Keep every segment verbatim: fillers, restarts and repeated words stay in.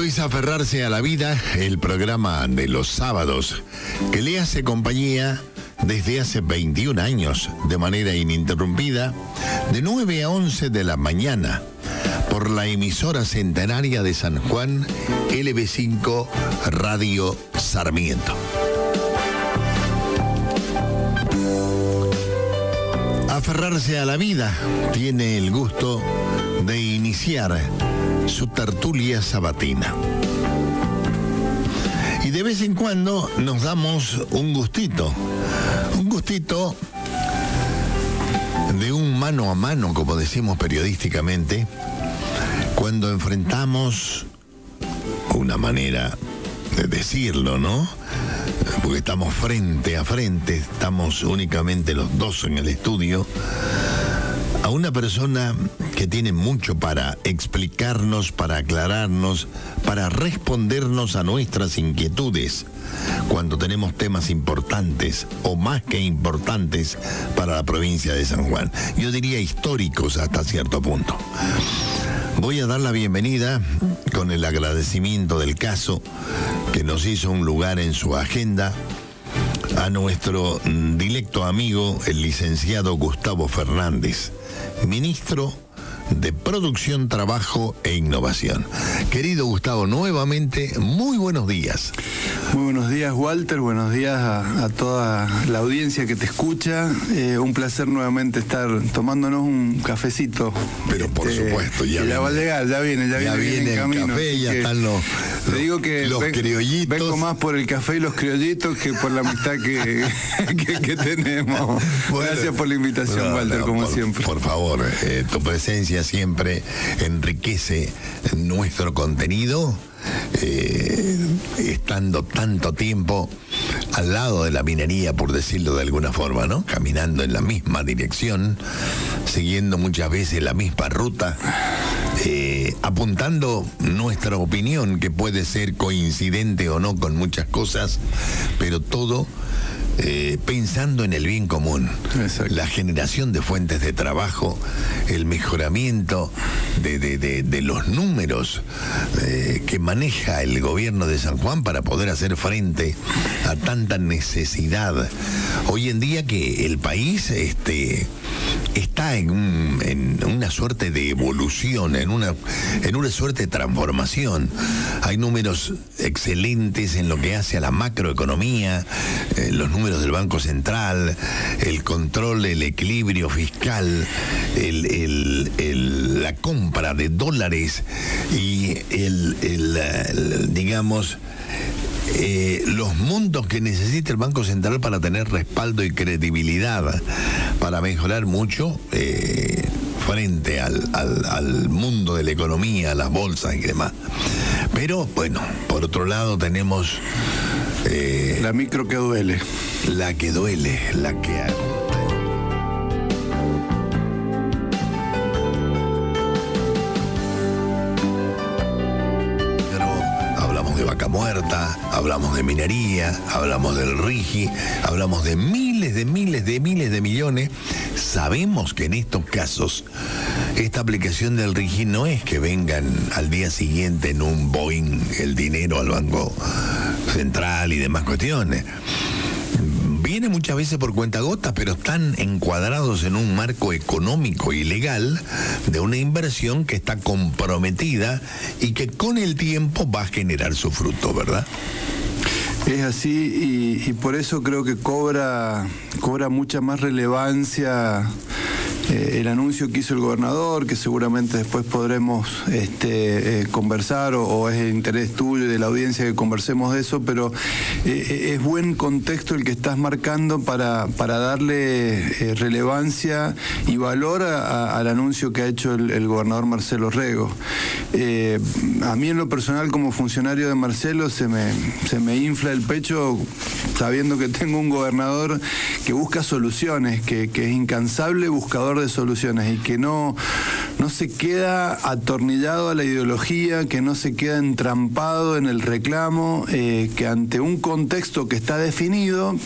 es Aferrarse a la Vida, el programa de los sábados que le hace compañía desde hace veintiún años, de manera ininterrumpida, de nueve a once de la mañana, por la emisora centenaria de San Juan, L B cinco Radio Sarmiento. Aferrarse a la Vida tiene el gusto de iniciar su tertulia sabatina. Y de vez en cuando nos damos un gustito, un gustito de un mano a mano, como decimos periodísticamente, cuando enfrentamos una manera de decirlo, ¿no? Porque estamos frente a frente, estamos únicamente los dos en el estudio, a una persona que tiene mucho para explicarnos, para aclararnos, para respondernos a nuestras inquietudes cuando tenemos temas importantes o más que importantes para la provincia de San Juan. Yo diría históricos hasta cierto punto. Voy a dar la bienvenida con el agradecimiento del caso que nos hizo un lugar en su agenda a nuestro directo amigo, el licenciado Gustavo Fernández, ministro de Producción, Trabajo e Innovación. Querido Gustavo, nuevamente, muy buenos días. Muy buenos días, Walter, buenos días a, a toda la audiencia que te escucha. Eh, un placer nuevamente estar tomándonos un cafecito. Pero por este, supuesto, ya, ya va a llegar, ya viene, ya, ya viene, viene en camino. El café, ya que, están los, te digo que los ven, criollitos. Vengo más por el café y los criollitos que por la amistad que, que, que tenemos. Bueno, gracias por la invitación, no, Walter, no, como por, siempre. Por favor, eh, tu presencia siempre enriquece nuestro contenido. Eh, estando tanto tiempo al lado de la minería, por decirlo de alguna forma, ¿no? Caminando en la misma dirección, siguiendo muchas veces la misma ruta, eh, apuntando nuestra opinión, que puede ser coincidente o no con muchas cosas, pero todo Eh, pensando en el bien común. Exacto. La generación de fuentes de trabajo, el mejoramiento de, de, de, de los números eh, que maneja el gobierno de San Juan para poder hacer frente a tanta necesidad. Hoy en día que el país este, está en, un, en una suerte de evolución, en una, en una suerte de transformación. Hay números excelentes en lo que hace a la macroeconomía, eh, los números del Banco Central, el control, el equilibrio fiscal, el, el, el, la compra de dólares y el, el, el digamos, eh, los montos que necesita el Banco Central para tener respaldo y credibilidad, para mejorar mucho eh, frente al, al, al mundo de la economía, las bolsas y demás. Pero bueno, por otro lado tenemos Eh, la micro que duele. La que duele, la que agota. Pero hablamos de vaca muerta, hablamos de minería, hablamos del RIGI, hablamos de miles de miles de miles de millones. Sabemos que en estos casos esta aplicación del RIGI no es que vengan al día siguiente en un Boeing el dinero al Banco Central y demás cuestiones. Viene muchas veces por cuentagotas, pero están encuadrados en un marco económico y legal de una inversión que está comprometida y que con el tiempo va a generar su fruto, ¿verdad? Es así y, y por eso creo que cobra, cobra mucha más relevancia eh, el anuncio que hizo el gobernador, que seguramente después podremos este, eh, conversar o, o es el interés tuyo y de la audiencia que conversemos de eso, pero eh, es buen contexto el que estás marcando para, para darle eh, relevancia y valor a, a, al anuncio que ha hecho el, el gobernador Marcelo Rego. Eh, a mí en lo personal como funcionario de Marcelo se me, se me infla el pecho sabiendo que tengo un gobernador que busca soluciones, que, que es incansable buscador de soluciones y que no, no se queda atornillado a la ideología, que no se queda entrampado en el reclamo, eh, que ante un contexto que está definido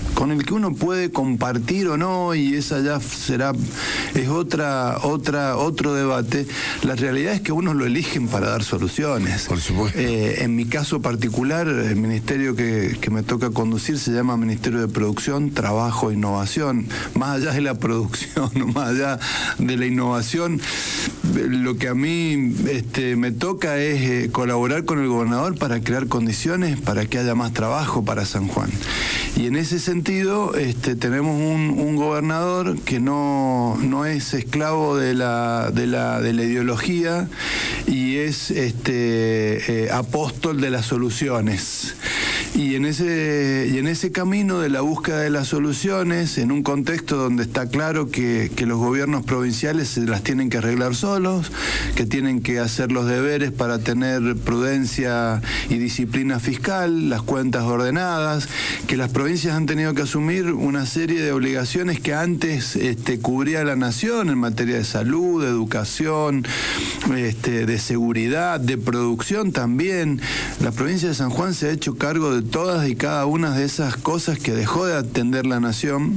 con el que uno puede compartir o no, y esa ya será, es otra, otra, otro debate. La realidad es que unos lo eligen para dar soluciones. Por supuesto. Eh, en mi caso particular, el ministerio que, que me toca conducir se llama Ministerio de Producción, Trabajo e Innovación. Más allá de la producción, más allá de la innovación, lo que a mí este, me toca es eh, colaborar con el gobernador para crear condiciones para que haya más trabajo para San Juan. Y en ese sentido este, tenemos un, un gobernador que no, no es esclavo de la, de la, de la ideología y es este, eh, apóstol de las soluciones. Y en ese, y en ese camino de la búsqueda de las soluciones, en un contexto donde está claro que, que los gobiernos provinciales se las tienen que arreglar solos, que tienen que hacer los deberes para tener prudencia y disciplina fiscal, las cuentas ordenadas, que las provincias han tenido que asumir una serie de obligaciones que antes este, cubría la nación en materia de salud, de educación, este, de seguridad, de producción también. La provincia de San Juan se ha hecho cargo de todas y cada una de esas cosas que dejó de atender la nación,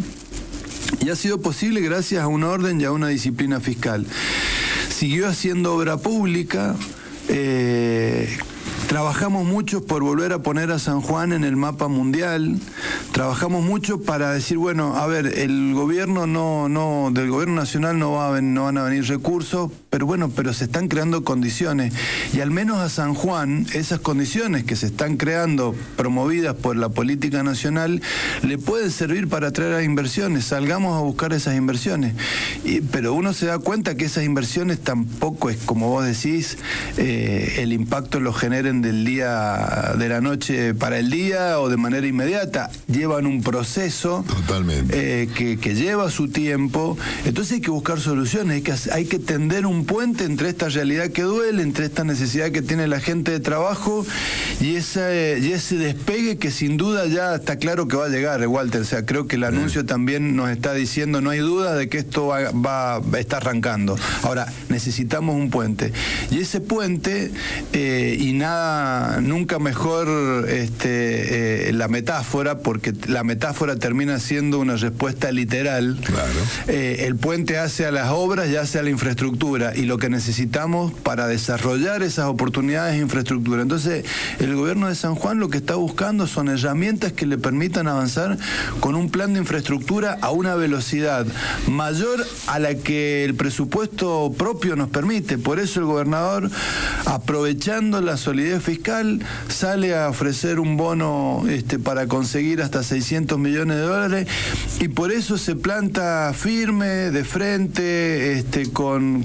y ha sido posible gracias a un orden y a una disciplina fiscal. Siguió haciendo obra pública. eh, Trabajamos mucho por volver a poner a San Juan en el mapa mundial. Trabajamos mucho para decir, bueno, a ver, el gobierno no, no, del gobierno nacional no, va a ven, no van a venir recursos, pero bueno, pero se están creando condiciones. Y al menos a San Juan, esas condiciones que se están creando, promovidas por la política nacional, le pueden servir para atraer a inversiones. Salgamos a buscar esas inversiones. Y, pero uno se da cuenta que esas inversiones tampoco es, como vos decís, eh, el impacto lo generen del día, de la noche para el día o de manera inmediata. Llevan un proceso Totalmente. Eh, que, que lleva su tiempo. Entonces hay que buscar soluciones, hay que, hay que tender un puente entre esta realidad que duele, entre esta necesidad que tiene la gente de trabajo y, esa, y ese despegue que sin duda ya está claro que va a llegar, Walter. O sea, creo que el anuncio también nos está diciendo, no hay duda de que esto va, va, va está arrancando. Ahora, necesitamos un puente. Y ese puente, eh, y nada, nunca mejor este, eh, la metáfora, porque la metáfora termina siendo una respuesta literal. Claro. Eh, el puente hace a las obras y hace a la infraestructura, y lo que necesitamos para desarrollar esas oportunidades es infraestructura. Entonces, el gobierno de San Juan lo que está buscando son herramientas que le permitan avanzar con un plan de infraestructura a una velocidad mayor a la que el presupuesto propio nos permite. Por eso el gobernador, aprovechando la solidez fiscal, sale a ofrecer un bono este, para conseguir hasta seiscientos millones de dólares, y por eso se planta firme, de frente, este, con